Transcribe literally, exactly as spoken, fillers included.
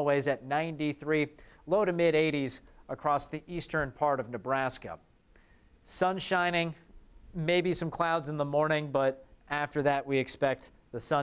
always at ninety-three, low to mid eighties across the eastern part of Nebraska. Sun shining, maybe some clouds in the morning, but after that we expect the sun